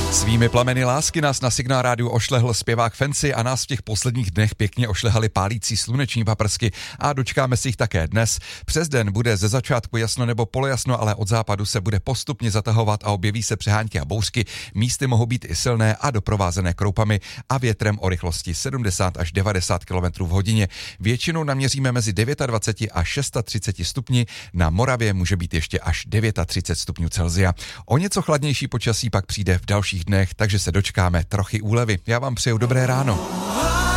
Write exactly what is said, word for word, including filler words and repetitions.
Svými plameny lásky nás na Signál rádiu ošlehl zpěvák Fancy a nás v těch posledních dnech pěkně ošlehali pálící sluneční paprsky a dočkáme si jich také dnes. Přes den bude ze začátku jasno nebo polojasno, ale od západu se bude postupně zatahovat a objeví se přehánky a bouřky. Místy mohou být i silné a doprovázené kroupami a větrem o rychlosti sedmdesát až devadesát kilometrů v hodině. Většinou naměříme mezi dvacet devět až třicet šest stupni, na Moravě může být ještě až třicet devět stupňů Celsia. O něco chladnější počasí pak přijde v dalších dnech, takže se dočkáme trochy úlevy. Já vám přeju dobré ráno.